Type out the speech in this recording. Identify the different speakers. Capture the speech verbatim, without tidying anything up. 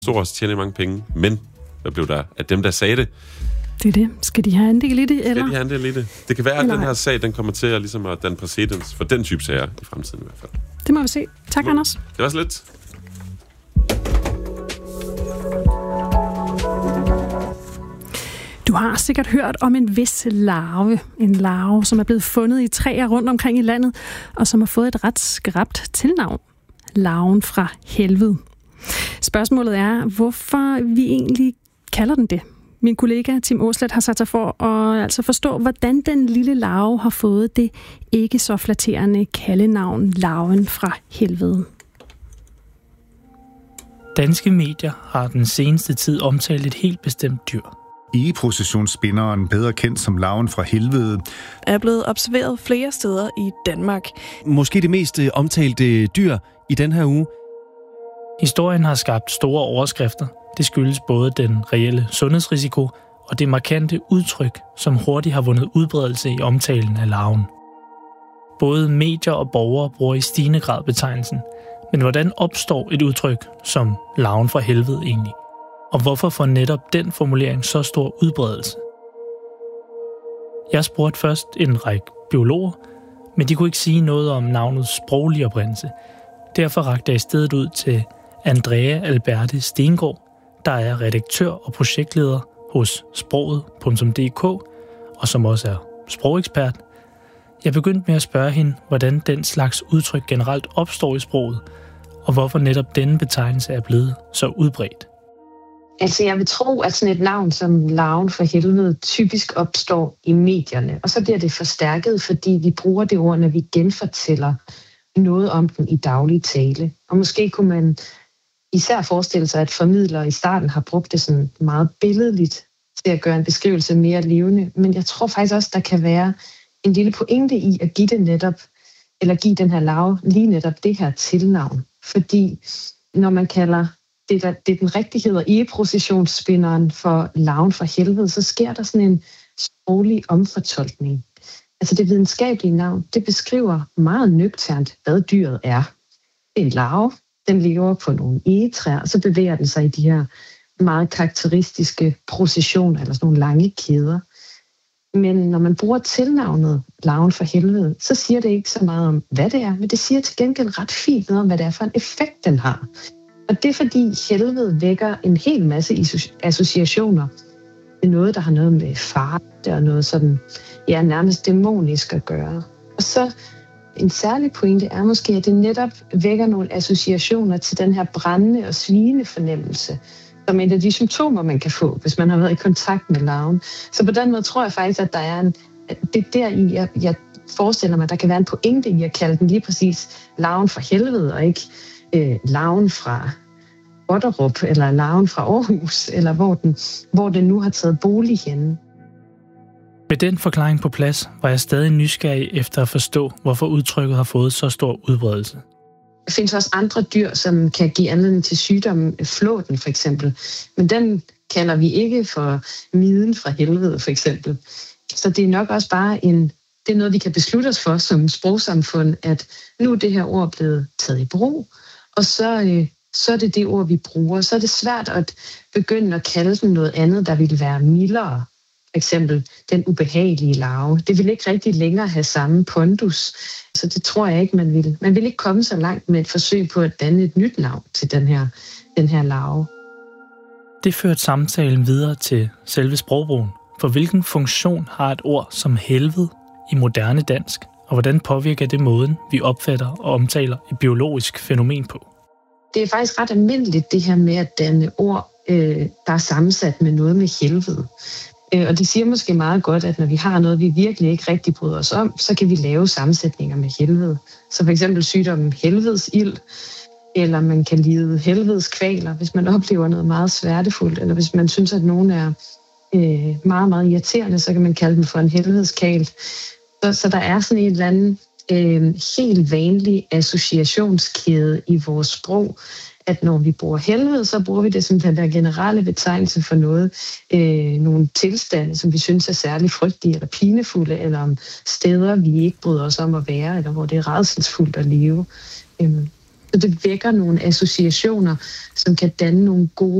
Speaker 1: stor, tjener mange penge, men hvad blev der af dem, der sagde det?
Speaker 2: Det er det. Skal de have andel i det, eller?
Speaker 1: Skal de have andel i det? Det kan være, at
Speaker 2: eller
Speaker 1: den her
Speaker 2: hvad?
Speaker 1: sag, den kommer til at, ligesom at danne præcedens for den type sager i fremtiden i hvert fald.
Speaker 2: Det må vi se. Tak,
Speaker 1: må,
Speaker 2: Anders.
Speaker 1: Det var så lidt.
Speaker 2: Du har sikkert hørt om en vis larve. En larve, som er blevet fundet i træer rundt omkring i landet, og som har fået et ret skræbt tilnavn. Larven fra helvede. Spørgsmålet er, hvorfor vi egentlig kalder den det. Min kollega Tim Aarslet har sat sig for at altså forstå, hvordan den lille larve har fået det ikke så flatterende kaldenavn larven fra helvede.
Speaker 3: Danske medier har den seneste tid omtalt et helt bestemt dyr.
Speaker 4: Egeprocessionsspinderen, bedre kendt som larven fra helvede,
Speaker 5: er blevet observeret flere steder i Danmark.
Speaker 6: Måske det mest omtalte dyr i den her uge.
Speaker 3: Historien har skabt store overskrifter. Det skyldes både den reelle sundhedsrisiko og det markante udtryk, som hurtigt har vundet udbredelse i omtalen af larven. Både medier og borgere bruger i stigende grad betegnelsen. Men hvordan opstår et udtryk som larven fra helvede egentlig? Og hvorfor får netop den formulering så stor udbredelse? Jeg spurgte først en række biologer, men de kunne ikke sige noget om navnets sproglige oprindelse. Derfor rakte jeg i stedet ud til Andrea Alberte Stengård, der er redaktør og projektleder hos sproget punktum d k, og som også er sprogekspert. Jeg begyndte med at spørge hende, hvordan den slags udtryk generelt opstår i sproget, og hvorfor netop denne betegnelse er blevet så udbredt.
Speaker 7: Altså, jeg vil tro, at sådan et navn som larven for helvede typisk opstår i medierne, og så bliver det forstærket, fordi vi bruger det ord, når vi genfortæller noget om den i daglig tale. Og måske kunne man især forestille sig, at formidlere i starten har brugt det sådan meget billedligt til at gøre en beskrivelse mere levende, men jeg tror faktisk også, der kan være en lille pointe i at give det netop, eller give den her larve lige netop det her tilnavn. Fordi når man kalder det, der, det den rigtige hedder egeprocessionsspinderen for larven fra helvede, så sker der sådan en sproglig omfortolkning. Altså det videnskabelige navn, det beskriver meget nøgternt, hvad dyret er. Det er en larve, den lever på nogle egetræer, og så bevæger den sig i de her meget karakteristiske processioner, eller sådan nogle lange kæder. Men når man bruger tilnavnet larven for helvede, så siger det ikke så meget om, hvad det er, men det siger til gengæld ret fint noget om, hvad det er for en effekt, den har. Og det er fordi helvede vækker en hel masse associationer med noget, der har noget med fart og noget sådan, ja, nærmest dæmonisk at gøre. Og så en særlig pointe er måske, at det netop vækker nogle associationer til den her brændende og svigende fornemmelse, som et af de symptomer, man kan få, hvis man har været i kontakt med larven. Så på den måde tror jeg faktisk, at der er en, det er der i, jeg, jeg forestiller mig, at der kan være en pointe i at kalde den lige præcis larven fra helvede, og ikke øh, larven fra Otterup, eller larven fra Aarhus, eller hvor den, hvor den nu har taget bolig henne.
Speaker 3: Med den forklaring på plads var jeg stadig nysgerrig efter at forstå, hvorfor udtrykket har fået så stor udbredelse.
Speaker 7: Der findes også andre dyr, som kan give anledning til sygdommen, flåten for eksempel. Men den kalder vi ikke for miden fra helvede for eksempel. Så det er nok også bare en, det er noget, vi kan beslutte os for som sprogsamfund, at nu er det her ord blevet taget i brug, og så, øh, så er det det ord, vi bruger. Så er det svært at begynde at kalde den noget andet, der ville være mildere. For eksempel den ubehagelige larve. Det vil ikke rigtig længere have samme pondus, så det tror jeg ikke, man vil. Man vil ikke komme så langt med et forsøg på at danne et nyt navn til den her, den her larve.
Speaker 3: Det førte samtalen videre til selve sprogbrugen. For hvilken funktion har et ord som helvede i moderne dansk, og hvordan påvirker det måden, vi opfatter og omtaler et biologisk fænomen på?
Speaker 7: Det er faktisk ret almindeligt, det her med at danne ord, øh, der er sammensat med noget med helvede. Og det siger måske meget godt, at når vi har noget, vi virkelig ikke rigtig bryder os om, så kan vi lave sammensætninger med helvede. Så for eksempel sygdommen helvedesild, eller man kan lide helvedeskvaler, hvis man oplever noget meget smertefuldt, eller hvis man synes, at nogen er øh, meget, meget irriterende, så kan man kalde dem for en helvedeskal. Så, så der er sådan en eller anden øh, helt vanlig associationskæde i vores sprog, at når vi bruger helvede, så bruger vi det som den der generelle betegnelse for noget, øh, nogle tilstande, som vi synes er særlig frygtelige eller pinefulde, eller om steder, vi ikke bryder os om at være, eller hvor det er rædselsfuldt at leve. Øhm. Så det vækker nogle associationer, som kan danne nogle gode